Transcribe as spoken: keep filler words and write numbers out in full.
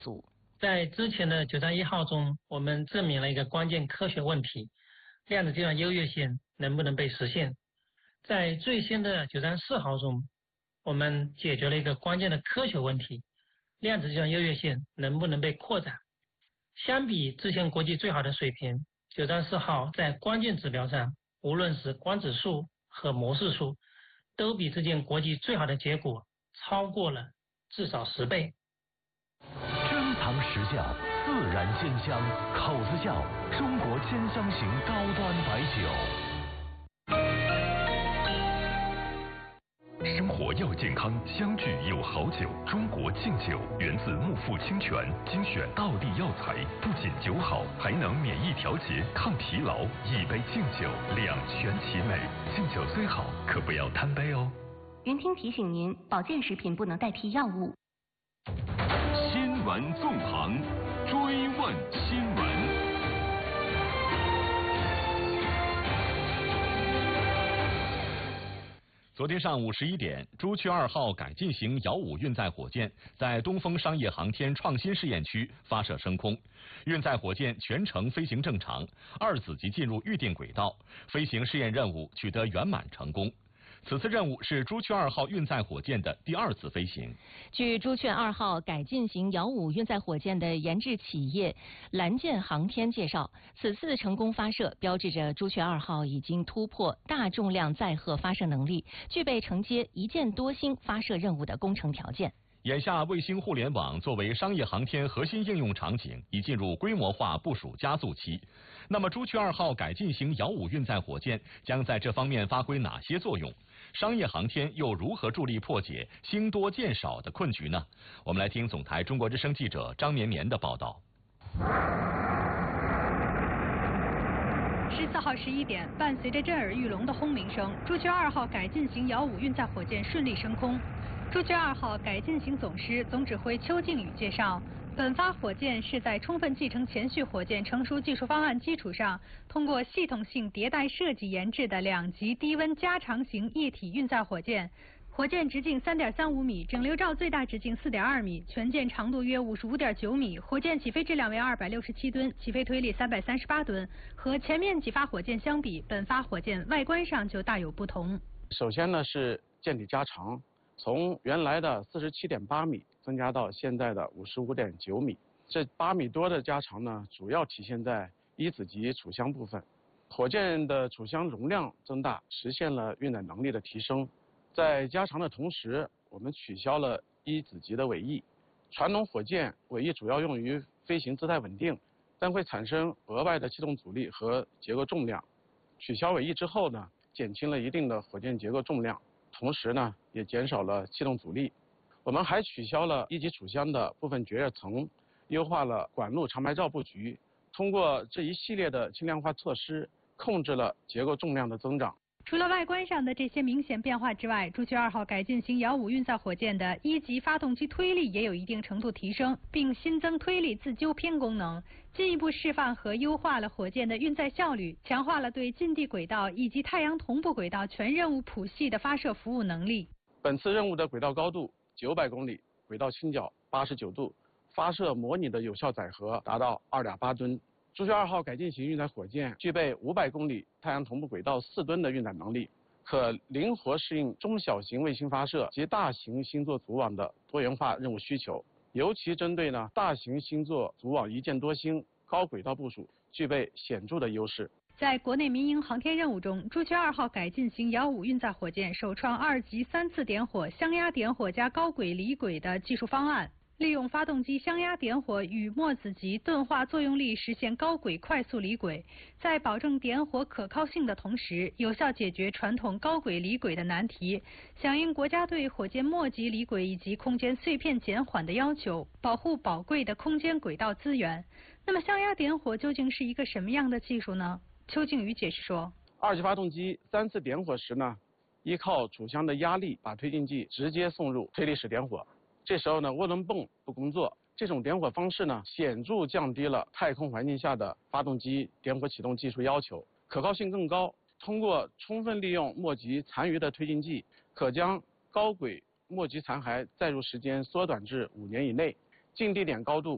组。 在之前的九三一号中，我们证明了一个关键科学问题：量子计算优越性能不能被实现？在最新的九三四号中，我们解决了一个关键的科学问题：量子计算优越性能不能被扩展？相比之前国际最好的水平，九三四号在关键指标上，无论是光子数和模式数，都比之前国际最好的结果超过了至少十倍。 珍藏实窖，自然鲜香，口子窖，中国鲜香型高端白酒。 生活要健康，相聚有好酒。中国劲酒源自木富清泉，精选道地药材，不仅酒好，还能免疫调节、抗疲劳。一杯劲酒，两全其美。劲酒虽好，可不要贪杯哦。 云听提醒您，保健食品不能代替药物。 新闻纵横，追问新闻。 昨天上午十一点，朱雀二号改进型遥五运载火箭在东风商业航天创新试验区发射升空，运载火箭全程飞行正常，二子级进入预定轨道，飞行试验任务取得圆满成功。此次任务是朱雀二号运载火箭的第二次飞行。 据朱雀二号改进型遥五运载火箭的研制企业蓝箭航天介绍，此次成功发射标志着朱雀二号已经突破大重量载荷发射能力，具备承接一箭多星发射任务的工程条件。 眼下，卫星互联网作为商业航天核心应用场景，已进入规模化部署加速期。那么，朱雀二号改进型遥五运载火箭将在这方面发挥哪些作用？商业航天又如何助力破解星多箭少的困局呢？我们来听总台中国之声记者张绵绵的报道。 十四号十一点，伴随着震耳欲聋的轰鸣声，朱雀二号改进型遥五运载火箭顺利升空。朱雀二号改进型总师总指挥邱靖宇介绍，本发火箭是在充分继承前续火箭成熟技术方案基础上，通过系统性迭代设计研制的两级低温加长型液体运载火箭。火箭直径 三点三五米，整流罩最大直径 四点二米，全舰长度约 五十五点九米，火箭起飞质量为二百六十七吨，起飞推力三百三十八吨。和前面几发火箭相比，本发火箭外观上就大有不同。 首先呢是舰体加长，从原来的 四十七点八米增加到现在的 五十五点九米。这八米多的加长呢，主要体现在一子级储箱部分。火箭的储箱容量增大，实现了运载能力的提升。在加长的同时，我们取消了一子级的尾翼。传统火箭尾翼主要用于飞行姿态稳定，但会产生额外的气动阻力和结构重量。取消尾翼之后呢，减轻了一定的火箭结构重量，同时呢，也减少了气动阻力。我们还取消了一级储箱的部分绝热层，优化了管路长白罩布局。通过这一系列的轻量化措施，控制了结构重量的增长。 除了外观上的这些明显变化之外，朱雀二号改进型遥五运载火箭的一级发动机推力也有一定程度提升，并新增推力自纠偏功能，进一步释放和优化了火箭的运载效率，强化了对近地轨道以及太阳同步轨道全任务谱系的发射服务能力。 本次任务的轨道高度九百公里，轨道倾角八十九度，发射模拟的有效载荷达到 二点八吨。朱雀二号改进型运载火箭具备五百公里太阳同步轨道四吨的运载能力，可灵活适应中小型卫星发射及大型星座组网的多元化任务需求，尤其针对呢大型星座组网一箭多星高轨道部署具备显著的优势。 在国内民营航天任务中，朱雀二号改进型遥五运载火箭首创二级三次点火箱压点火加高轨离轨的技术方案，利用发动机箱压点火与墨子级钝化作用力实现高轨快速离轨，在保证点火可靠性的同时，有效解决传统高轨离轨的难题，响应国家对火箭末级离轨以及空间碎片减缓的要求，保护宝贵的空间轨道资源。那么箱压点火究竟是一个什么样的技术呢？邱靖宇解释说， 二级发动机三次点火时呢，依靠储箱的压力把推进剂直接送入推力室点火。这时候呢，涡轮泵不工作，这种点火方式呢，显著降低了太空环境下的发动机点火启动技术要求，可靠性更高。通过充分利用末级残余的推进剂，可将高轨末级残骸载入时间缩短至五年以内，近地点高度